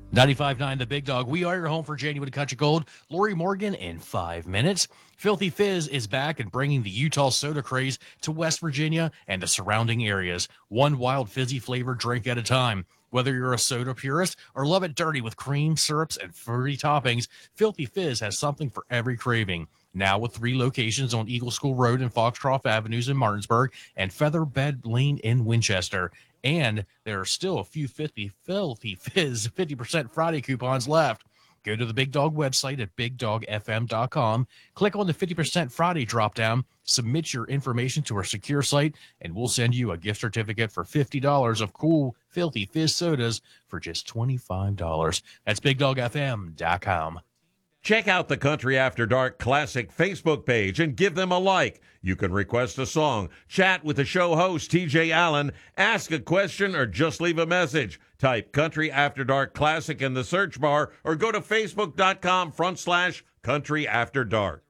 95.9 The Big Dog. We are your home for Genuine Country Gold. Lori Morgan in 5 minutes. Filthy Fizz is back and bringing the Utah soda craze to West Virginia and the surrounding areas. One wild fizzy flavored drink at a time. Whether you're a soda purist or love it dirty with cream, syrups, and fruity toppings, Filthy Fizz has something for every craving. Now with 3 locations on Eagle School Road and Foxcroft Avenues in Martinsburg and Featherbed Lane in Winchester. And there are still a few Filthy Fizz 50% Friday coupons left. Go to the Big Dog website at bigdogfm.com, click on the 50% Friday dropdown, submit your information to our secure site, and we'll send you a gift certificate for $50 of cool Filthy Fizz sodas for just $25. That's bigdogfm.com. Check out the Country After Dark Classic Facebook page and give them a like. You can request a song, chat with the show host, TJ Allen, ask a question, or just leave a message. Type Country After Dark Classic in the search bar or go to facebook.com/Country After Dark.